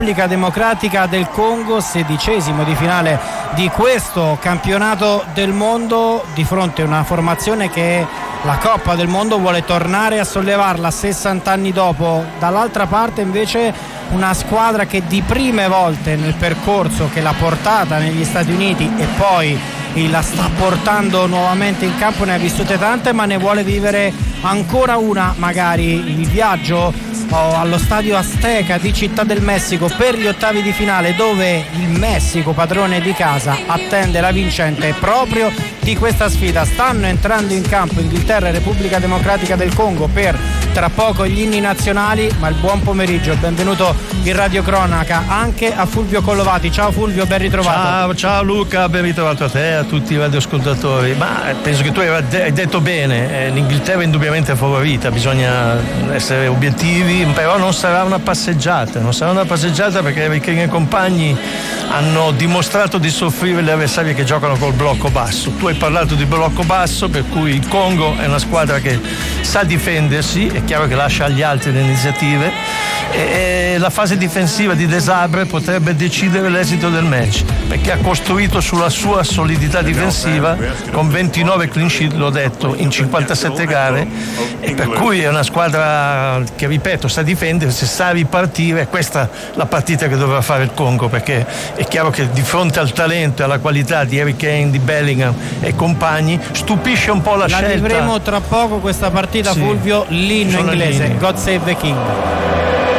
Repubblica Democratica del Congo, 16° di finale di questo campionato del mondo, di fronte a una formazione che la Coppa del Mondo vuole tornare a sollevarla 60 anni dopo. Dall'altra parte invece una squadra che di prime volte nel percorso che l'ha portata negli Stati Uniti e poi la sta portando nuovamente in campo, ne ha vissute tante, ma ne vuole vivere ancora una, magari il viaggio allo stadio Azteca di Città del Messico per gli ottavi di finale, dove il Messico, padrone di casa, attende la vincente proprio di questa sfida. Stanno entrando in campo Inghilterra e Repubblica Democratica del Congo per tra poco gli inni nazionali, ma il buon pomeriggio, benvenuto in Radio Cronaca anche a Fulvio Collovati. Ciao Fulvio, ben ritrovato. Ciao Luca, ben ritrovato a te e a tutti i radioascoltatori. Ma penso che tu hai detto bene, l'Inghilterra è indubbiamente favorita, bisogna essere obiettivi, però non sarà una passeggiata perché Harry Kane e compagni hanno dimostrato di soffrire le avversarie che giocano col blocco basso. Tu hai parlato di blocco basso, per cui il Congo è una squadra che sa difendersi, è chiaro che lascia agli altri le iniziative, e la fase difensiva di Desabre potrebbe decidere l'esito del match, perché ha costruito sulla sua solidità difensiva con 29 clean sheet, l'ho detto, in 57 gare, e per cui è una squadra che, ripeto, sa difendersi, sa ripartire. Questa è la partita che dovrà fare il Congo, perché è chiaro che di fronte al talento e alla qualità di Harry Kane, di Bellingham e compagni stupisce un po' la scelta. La vivremo tra poco questa partita, sì. Fulvio, l'inno inglese, God Save the King.